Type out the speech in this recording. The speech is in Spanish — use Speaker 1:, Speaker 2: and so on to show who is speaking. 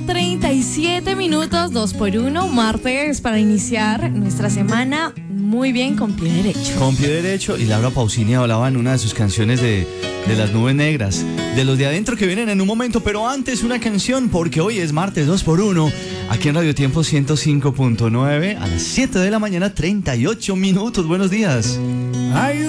Speaker 1: 37 minutos, 2x1, martes para iniciar nuestra semana muy bien con pie derecho.
Speaker 2: Con pie derecho, y Laura Pausini hablaba en una de sus canciones de las nubes negras, de los de adentro que vienen en un momento, pero antes una canción, porque hoy es martes 2x1, aquí en Radio Tiempo 105.9, a las 7 de la mañana, 38 minutos. Buenos días.